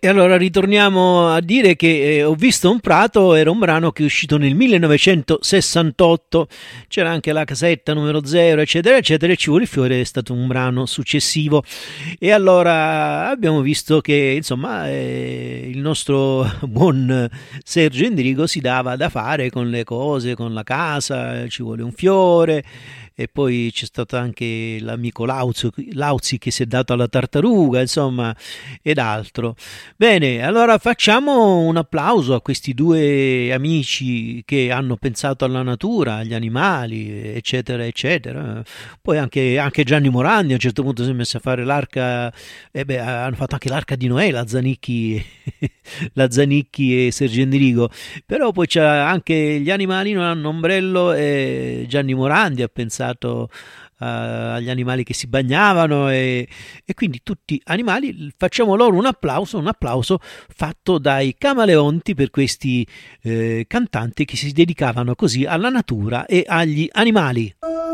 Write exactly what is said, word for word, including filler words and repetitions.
E allora ritorniamo a dire che eh, Ho visto un prato era un brano che è uscito nel millenovecentosessantotto, c'era anche la casetta numero zero eccetera eccetera, e Ci vuole il fiore è stato un brano successivo. E allora abbiamo visto che insomma eh, il nostro buon Sergio Endrigo si dava da fare con le cose, con la casa, Ci vuole un fiore. E poi c'è stato anche l'amico Lauzi, Lauzi che si è dato alla tartaruga, insomma, ed altro. Bene, allora facciamo un applauso a questi due amici che hanno pensato alla natura, agli animali, eccetera, eccetera. Poi anche, anche Gianni Morandi a un certo punto si è messo a fare l'arca, e beh, hanno fatto anche l'arca di Noè, la Zanicchi, la Zanicchi e Sergio Endrigo. Però poi c'è anche Gli animali non hanno ombrello e Gianni Morandi ha pensato uh, agli animali che si bagnavano e, e quindi tutti animali. Facciamo loro un applauso, un applauso fatto dai Camaleonti per questi eh, cantanti che si dedicavano così alla natura e agli animali.